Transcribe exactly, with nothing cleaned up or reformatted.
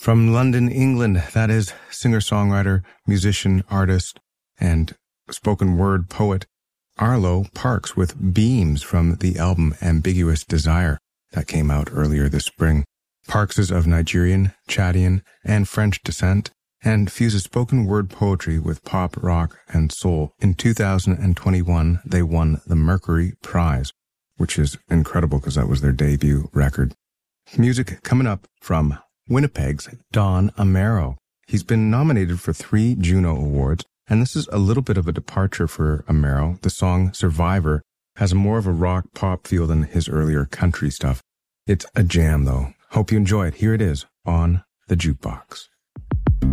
From London, England, that is singer-songwriter, musician, artist, and spoken word poet Arlo Parks with Beams from the album Ambiguous Desire that came out earlier this spring. Parks is of Nigerian, Chadian, and French descent and fuses spoken word poetry with pop, rock, and soul. In two thousand twenty-one, they won the Mercury Prize, which is incredible because that was their debut record. Music coming up from Winnipeg's Don Amaro. He's been nominated for three Juno Awards, and this is a little bit of a departure for Amaro. The song Survivor has more of a rock pop feel than his earlier country stuff. It's a jam, though. Hope you enjoy it. Here it is on The Jukebox.